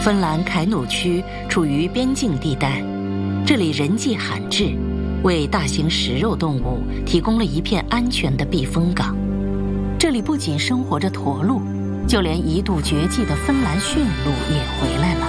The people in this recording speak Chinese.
芬兰凯努区处于边境地带，这里人迹罕至，为大型食肉动物提供了一片安全的避风港。这里不仅生活着驼鹿，就连一度绝迹的芬兰驯鹿也回来了。